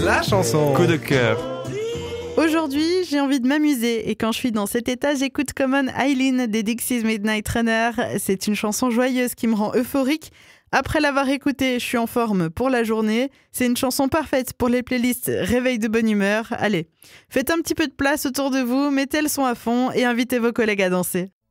La chanson. Coup de cœur. Aujourd'hui, j'ai envie de m'amuser et quand je suis dans cet état, j'écoute Common Eileen des Dixie's Midnight Runner. C'est une chanson joyeuse qui me rend euphorique. Après l'avoir écoutée, je suis en forme pour la journée. C'est une chanson parfaite pour les playlists réveil de bonne humeur. Allez, faites un petit peu de place autour de vous, mettez le son à fond et invitez vos collègues à danser.